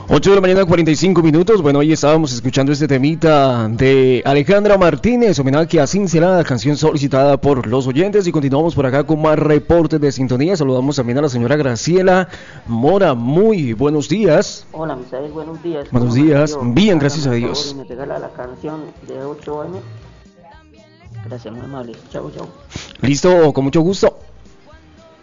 8 de la mañana, 45 minutos. Bueno, hoy estábamos escuchando este temita de Alejandra Martínez, homenaje a Cincelada, canción solicitada por los oyentes. Y continuamos por acá con más reportes de sintonía. Saludamos también a la señora Graciela Mora. Muy buenos días. Hola, Misael, buenos días. Buenos días. Bien, gracias a Dios. Y me regala la canción de 8 años. Gracias, muy amable. Chao, chao. Listo, con mucho gusto.